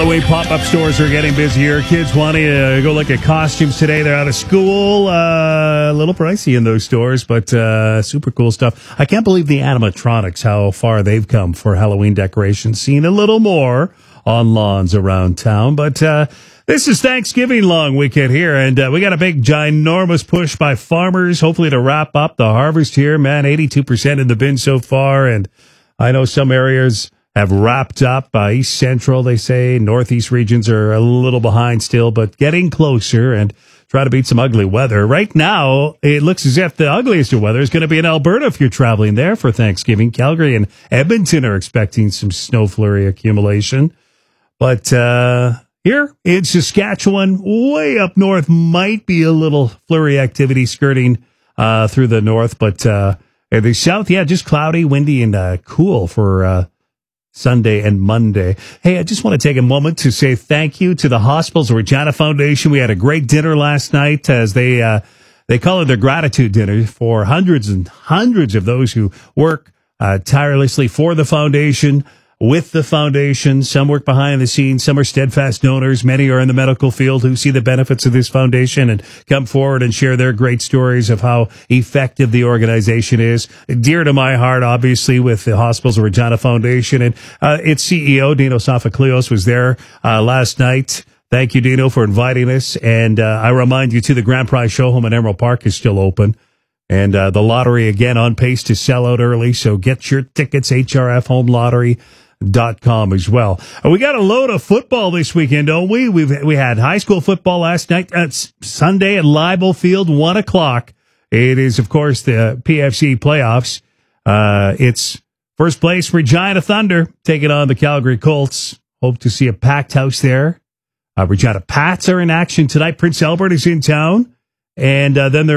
Halloween pop-up stores are getting busier. Kids wanting to go look at costumes today. They're out of school. A little pricey in those stores, but super cool stuff. I can't believe the animatronics, how far they've come for Halloween decorations. Seen a little more on lawns around town, but this is Thanksgiving long weekend here, and we got a big, ginormous push by farmers, hopefully to wrap up the harvest here. Man, 82% in the bin so far, and I know some areas have wrapped up. East Central, they say. Northeast regions are a little behind still, but getting closer and try to beat some ugly weather. Right now, it looks as if the ugliest of weather is going to be in Alberta if you're traveling there for Thanksgiving. Calgary and Edmonton are expecting some snow flurry accumulation. But here in Saskatchewan, way up north, might be a little flurry activity skirting through the north. But the south, just cloudy, windy, and cool for Sunday and Monday. Hey, I just want to take a moment to say thank you to the Hospitals of Regina Foundation. We had a great dinner last night as they call it their gratitude dinner for hundreds and hundreds of those who work tirelessly for the foundation, with the foundation. Some work behind the scenes. Some are steadfast donors. Many are in the medical field who see the benefits of this foundation and come forward and share their great stories of how effective the organization is. Dear to my heart, obviously, with the Hospitals of Regina Foundation. And its CEO, Dino Sofokleos, was there last night. Thank you, Dino, for inviting us. And I remind you, too, the Grand Prize Show Home in Emerald Park is still open. And the lottery, again, on pace to sell out early. So get your tickets, HRFHomeLottery.com as well. We got a load of football this weekend, don't we? We had high school football last night. It's Sunday at Leibel Field, 1:00. It is, of course, the PFC playoffs. It's first place Regina Thunder taking on the Calgary Colts. Hope to see a packed house there. Regina Pats are in action tonight. Prince Albert is in town. And then there